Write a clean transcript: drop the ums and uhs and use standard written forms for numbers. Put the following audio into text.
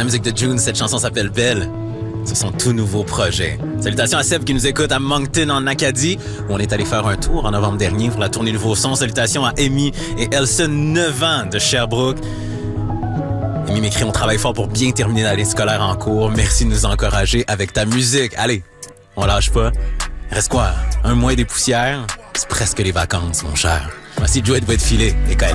musique de June, cette chanson s'appelle Belle. C'est son tout nouveau projet. Salutations à Seb qui nous écoute à Moncton en Acadie, où on est allé faire un tour en novembre dernier pour la tournée Nouveau Son. Salutations à Amy et Elson, 9 ans de Sherbrooke. Amy m'écrit, on travaille fort pour bien terminer l'année scolaire en cours. Merci de nous encourager avec ta musique. Allez, on lâche pas. Reste quoi? Un mois et des poussières? C'est presque les vacances, mon cher. Voici Joey de Filé et Kyle.